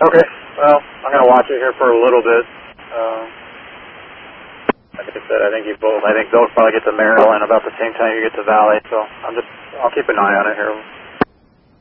Okay. Well, I'm going to watch it here for a little bit. Like I said, I think they'll probably get to Maryland about the same time you get to Valley, so I'll keep an eye on it here.